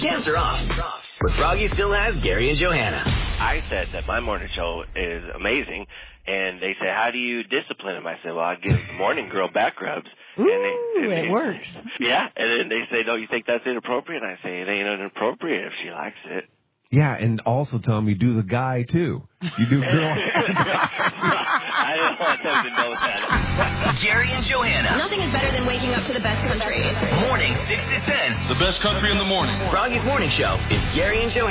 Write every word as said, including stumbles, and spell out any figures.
Cams are off, but Froggy still has Gary and Johanna. I said that my morning show is amazing, and they say, how do you discipline him? I said, well, I give the morning girl back rubs. Ooh, and they, and it they, works. Yeah, and then they say, don't you think that's inappropriate? And I say, it ain't inappropriate if she likes it. Yeah, and also tell them you do the guy, too. You do girl. I don't want them to know that. Gary and Johanna. Nothing is better than waking up to the best country. Morning, six to ten. The best country in the morning. Froggy's Morning Show is Gary and Johanna.